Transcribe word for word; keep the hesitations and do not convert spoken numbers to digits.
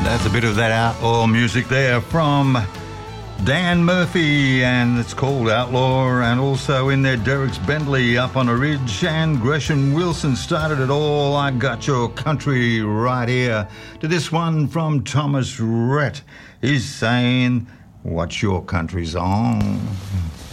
That's a bit of that outlaw music there from Dan Murphy, and it's called Outlaw. And also in there, Derek's Bentley, Up on a Ridge, and Gresham Wilson started it all. I Got Your Country Right Here. To this one from Thomas Rhett. He's saying, "What your country's on."